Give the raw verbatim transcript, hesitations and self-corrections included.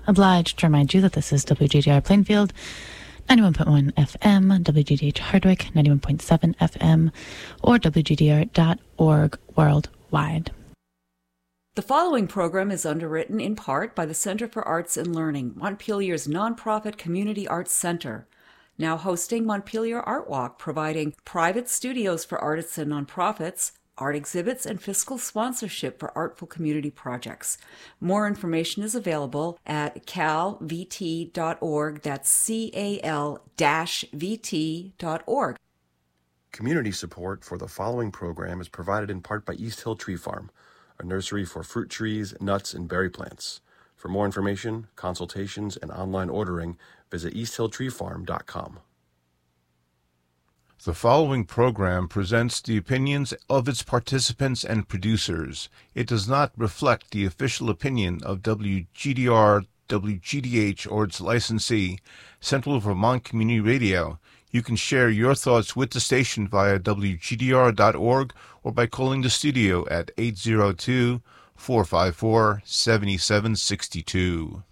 Obliged to remind you that this is W G D R Plainfield, ninety-one point one F M, W G D H Hardwick, ninety-one point seven F M, or W G D R dot org worldwide. The following program is underwritten in part by the Center for Arts and Learning, Montpelier's nonprofit community arts center, now hosting Montpelier Art Walk, providing private studios for artists and nonprofits, art exhibits, and fiscal sponsorship for artful community projects. More information is available at cal v t dot org. That's C A L V T dot org. Community support for the following program is provided in part by East Hill Tree Farm, a nursery for fruit trees, nuts, and berry plants. For more information, consultations, and online ordering, visit east hill tree farm dot com. The following program presents the opinions of its participants and producers. It does not reflect the official opinion of W G D R, W G D H, or its licensee, Central Vermont Community Radio. You can share your thoughts with the station via W G D R dot org or by calling the studio at eight zero two, four five four, seven seven six two.